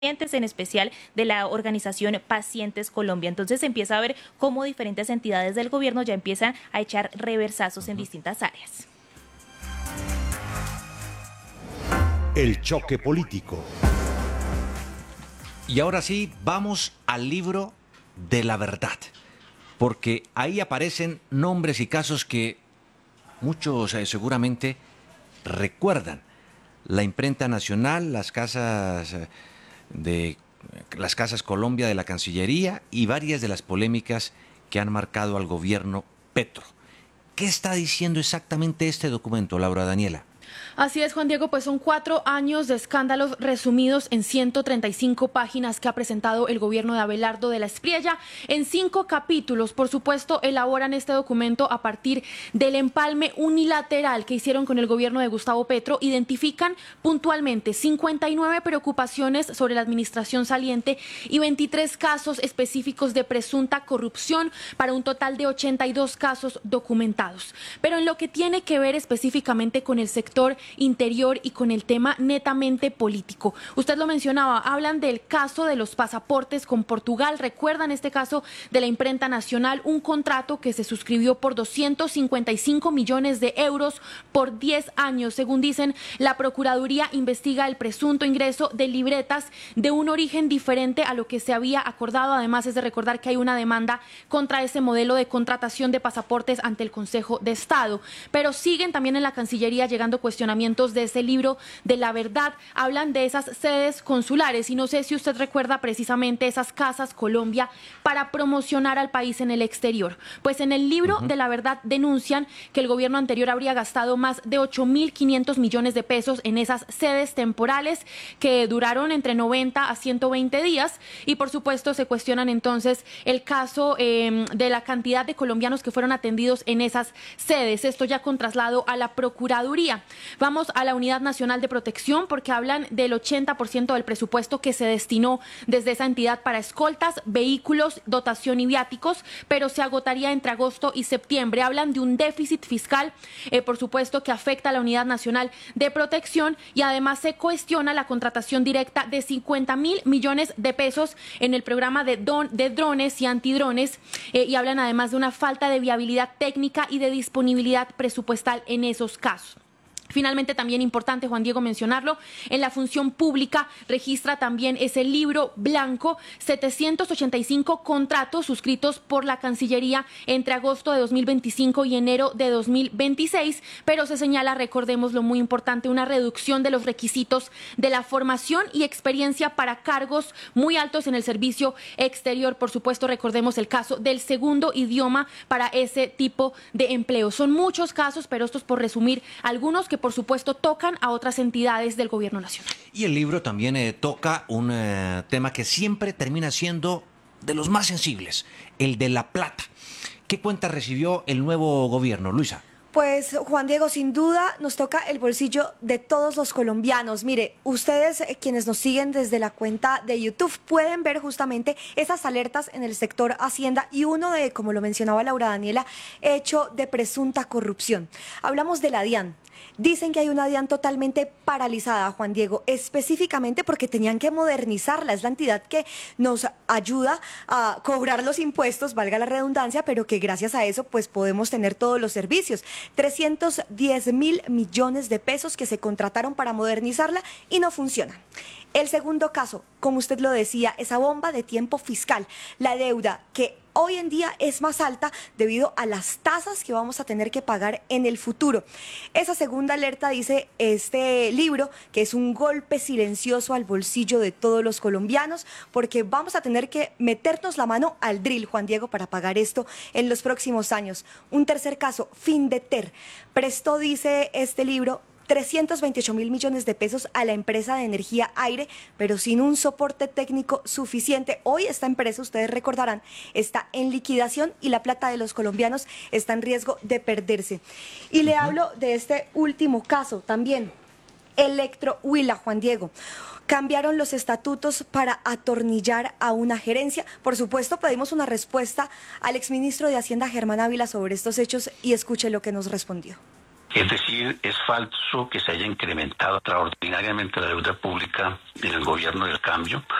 en especial de la organización Pacientes Colombia. Entonces se empieza a ver cómo diferentes entidades del gobierno ya empiezan a echar reversazos en distintas áreas. El choque político. Y ahora sí, vamos al libro de la verdad, porque ahí aparecen nombres y casos que muchos seguramente recuerdan. La imprenta nacional, las casas Colombia de la Cancillería y varias de las polémicas que han marcado al gobierno Petro. ¿Qué está diciendo exactamente este documento, Laura Daniela? Así es, Juan Diego, pues son 4 años de escándalos resumidos en 135 páginas que ha presentado el gobierno de Abelardo de la Espriella en 5 capítulos. Por supuesto, elaboran este documento a partir del empalme unilateral que hicieron con el gobierno de Gustavo Petro. Identifican puntualmente 59 preocupaciones sobre la administración saliente y 23 casos específicos de presunta corrupción para un total de 82 casos documentados. Pero en lo que tiene que ver específicamente con el sector interior y con el tema netamente político. Usted lo mencionaba, hablan del caso de los pasaportes con Portugal. Recuerdan este caso de la imprenta nacional, un contrato que se suscribió por 255 millones de euros por 10 años. Según dicen, la Procuraduría investiga el presunto ingreso de libretas de un origen diferente a lo que se había acordado. Además, es de recordar que hay una demanda contra ese modelo de contratación de pasaportes ante el Consejo de Estado. Pero siguen también en la Cancillería llegando cuestionamientos de ese libro de la verdad. Hablan de esas sedes consulares y no sé si usted recuerda precisamente esas casas Colombia para promocionar al país en el exterior. Pues en el libro de la verdad denuncian que el gobierno anterior habría gastado más de 8.500 millones de pesos en esas sedes temporales que duraron entre 90 a 120 días y por supuesto se cuestionan entonces el caso de la cantidad de colombianos que fueron atendidos en esas sedes. Esto ya con traslado a la Procuraduría. Vamos a la Unidad Nacional de Protección porque hablan del 80% del presupuesto que se destinó desde esa entidad para escoltas, vehículos, dotación y viáticos, pero se agotaría entre agosto y septiembre. Hablan de un déficit fiscal, por supuesto, que afecta a la Unidad Nacional de Protección y además se cuestiona la contratación directa de 50.000 millones de pesos en el programa de drones y antidrones y hablan además de una falta de viabilidad técnica y de disponibilidad presupuestal en esos casos. Finalmente, también importante, Juan Diego, mencionarlo, en la función pública registra también ese libro blanco, 785 contratos suscritos por la Cancillería entre agosto de 2025 y enero de 2026, pero se señala, recordemos lo muy importante, una reducción de los requisitos de la formación y experiencia para cargos muy altos en el servicio exterior. Por supuesto, recordemos el caso del segundo idioma para ese tipo de empleo. Son muchos casos, pero estos por resumir algunos que por supuesto tocan a otras entidades del gobierno nacional. Y el libro también toca un tema que siempre termina siendo de los más sensibles, el de la plata. ¿Qué cuenta recibió el nuevo gobierno, Luisa? Pues Juan Diego, sin duda nos toca el bolsillo de todos los colombianos. Mire, ustedes quienes nos siguen desde la cuenta de YouTube pueden ver justamente esas alertas en el sector Hacienda y uno de, como lo mencionaba Laura Daniela, hecho de presunta corrupción. Hablamos de la DIAN. Dicen que hay una DIAN totalmente paralizada, Juan Diego, específicamente porque tenían que modernizarla. Es la entidad que nos ayuda a cobrar los impuestos, valga la redundancia, pero que gracias a eso pues podemos tener todos los servicios. 310.000 millones de pesos que se contrataron para modernizarla y no funcionan. El segundo caso, como usted lo decía, esa bomba de tiempo fiscal, la deuda que hoy en día es más alta debido a las tasas que vamos a tener que pagar en el futuro. Esa segunda alerta dice este libro que es un golpe silencioso al bolsillo de todos los colombianos porque vamos a tener que meternos la mano al drill, Juan Diego, para pagar esto en los próximos años. Un tercer caso, Findeter, prestó, dice este libro, 328.000 millones de pesos a la empresa de energía Aire, pero sin un soporte técnico suficiente. Hoy esta empresa, ustedes recordarán, está en liquidación y la plata de los colombianos está en riesgo de perderse. Y le hablo de este último caso también, Electrohuila, Juan Diego. Cambiaron los estatutos para atornillar a una gerencia. Por supuesto, pedimos una respuesta al exministro de Hacienda, Germán Ávila, sobre estos hechos y escuche lo que nos respondió. Es decir, es falso que se haya incrementado extraordinariamente la deuda pública en el gobierno del cambio.